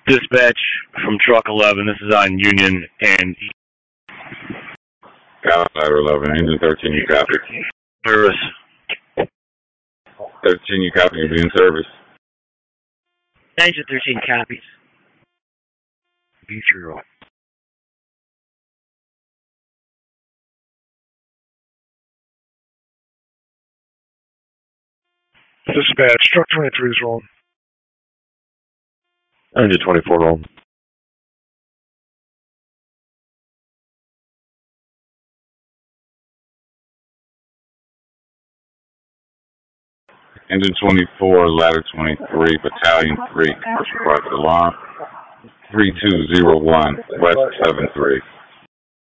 Dispatch from Truck 11. This is on Union and Ladder 11, Engine 13, you copy. Service. 13, you copy, you'll be in service. Engine 13 copies. Future. Dispatch, Truck 23 is rolling. Engine 24 rolling. Engine 24, Ladder 23, Battalion 3, first private alarm, 3201, West 73.